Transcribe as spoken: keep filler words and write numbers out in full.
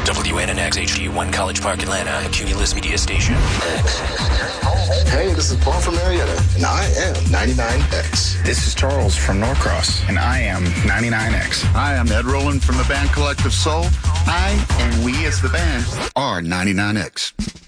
W N N X H D one College Park, Atlanta, a Cumulus Media Station. Hey, this is Paul from Marietta, and I am ninety-nine X. This is Charles from Norcross, and I am ninety-nine X. Hi, I'm Ed Rowland from the band Collective Soul. I and we as the band are ninety-nine X.